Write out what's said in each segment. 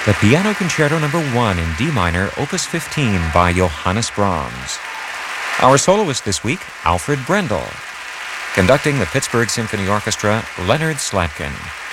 The Piano Concerto No. 1 in D minor, Opus 15 by Johannes Brahms. Our soloist this week, Alfred Brendel. Conducting the Pittsburgh Symphony Orchestra, Leonard Slatkin.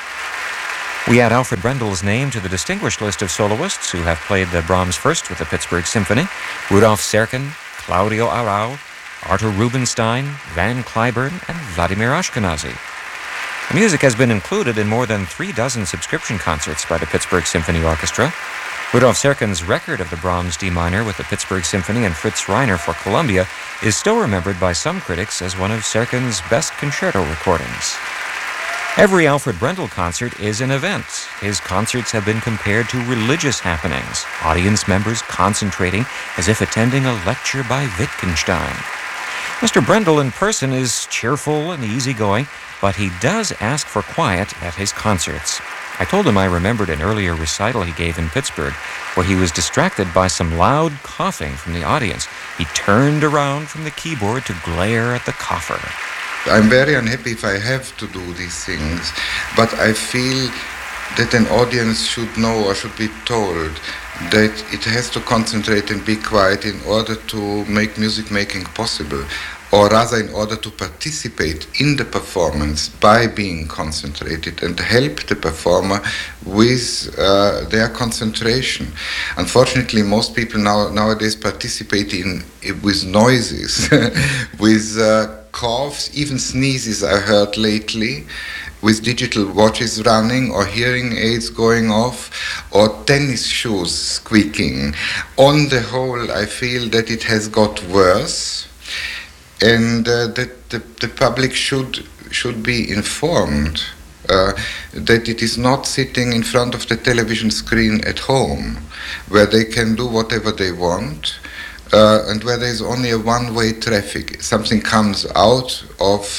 We add Alfred Brendel's name to the distinguished list of soloists who have played the Brahms First with the Pittsburgh Symphony: Rudolf Serkin, Claudio Arrau, Artur Rubinstein, Van Cliburn, and Vladimir Ashkenazy. The music has been included in more than 36 subscription concerts by the Pittsburgh Symphony Orchestra. Rudolf Serkin's record of the Brahms D minor with the Pittsburgh Symphony and Fritz Reiner for Columbia is still remembered by some critics as one of Serkin's best concerto recordings. Every Alfred Brendel concert is an event. His concerts have been compared to religious happenings, audience members concentrating as if attending a lecture by Wittgenstein. Mr. Brendel in person is cheerful and easygoing, but he does ask for quiet at his concerts. I told him I remembered an earlier recital he gave in Pittsburgh where he was distracted by some loud coughing from the audience. He turned around from the keyboard to glare at the cougher. I'm very unhappy if I have to do these things, but I feel that an audience should know or should be told that it has to concentrate and be quiet in order to make music making possible, or rather in order to participate in the performance by being concentrated and help the performer with their concentration. Unfortunately, most people nowadays participate with noises, with coughs, even sneezes I heard lately, with digital watches running or hearing aids going off or tennis shoes squeaking. On the whole, I feel that it has got worse, and that the public should be informed that it is not sitting in front of the television screen at home where they can do whatever they want, and where there is only a one-way traffic. Something comes out of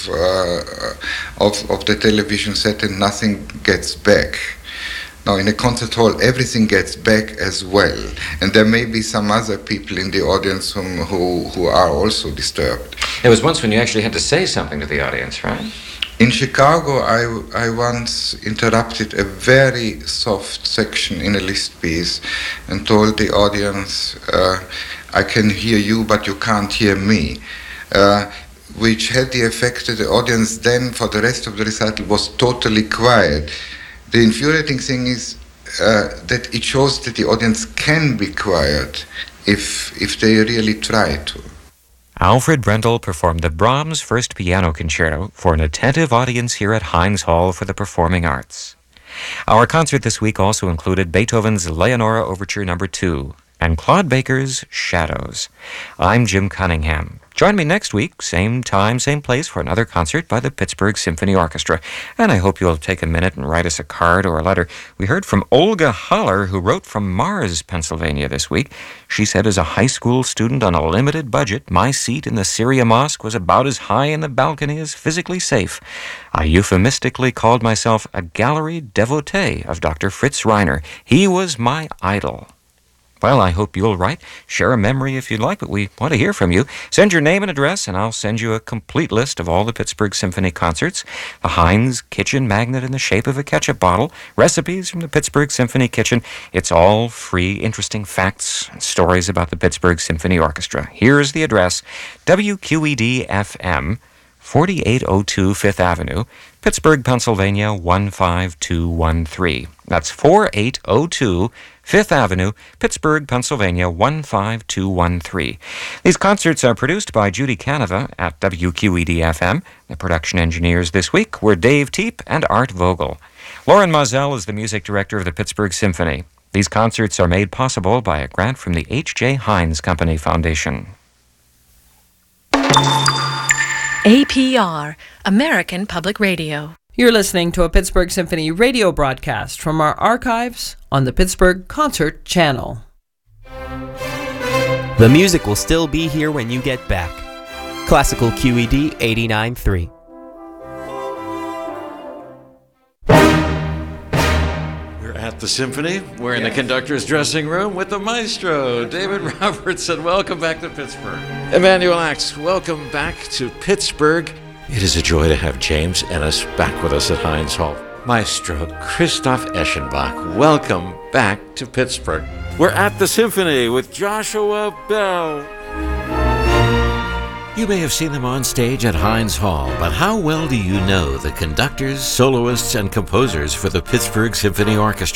the television set and nothing gets back. Now, in a concert hall, everything gets back as well, and there may be some other people in the audience who are also disturbed. There was once when you actually had to say something to the audience, right? In Chicago, I once interrupted a very soft section in a Liszt piece and told the audience, I can hear you, but you can't hear me, which had the effect that the audience then, for the rest of the recital, was totally quiet. The infuriating thing is that it shows that the audience can be quiet if they really try to. Alfred Brendel performed the Brahms First Piano Concerto for an attentive audience here at Heinz Hall for the Performing Arts. Our concert this week also included Beethoven's Leonora Overture No. 2 and Claude Baker's Shadows. I'm Jim Cunningham. Join me next week, same time, same place, for another concert by the Pittsburgh Symphony Orchestra. And I hope you'll take a minute and write us a card or a letter. We heard from Olga Haller, who wrote from Mars, Pennsylvania this week. She said, as a high school student on a limited budget, my seat in the Syria Mosque was about as high in the balcony as physically safe. I euphemistically called myself a gallery devotee of Dr. Fritz Reiner. He was my idol. Well, I hope you'll write. Share a memory if you'd like, but we want to hear from you. Send your name and address, and I'll send you a complete list of all the Pittsburgh Symphony concerts, the Heinz kitchen magnet in the shape of a ketchup bottle, recipes from the Pittsburgh Symphony kitchen. It's all free, interesting facts and stories about the Pittsburgh Symphony Orchestra. Here's the address: WQED-FM, 4802 Fifth Avenue, Pittsburgh, Pennsylvania, 15213. That's 4802 Fifth Avenue, Pittsburgh, Pennsylvania, 15213. These concerts are produced by Judy Canova at WQED-FM. The production engineers this week were Dave Teep and Art Vogel. Lauren Mozell is the music director of the Pittsburgh Symphony. These concerts are made possible by a grant from the H.J. Heinz Company Foundation. APR, American Public Radio. You're listening to a Pittsburgh Symphony radio broadcast from our archives on the Pittsburgh Concert Channel. The music will still be here when you get back. Classical QED 89.3. We're at the Symphony. We're in the conductor's dressing room with the maestro, David Robertson. Welcome back to Pittsburgh. Emanuel Axe, welcome back to Pittsburgh. It is a joy to have James Ennis back with us at Heinz Hall. Maestro Christoph Eschenbach. Welcome back to Pittsburgh. We're at the Symphony with Joshua Bell. You may have seen them on stage at Heinz Hall, but how well do you know the conductors, soloists, and composers for the Pittsburgh Symphony Orchestra?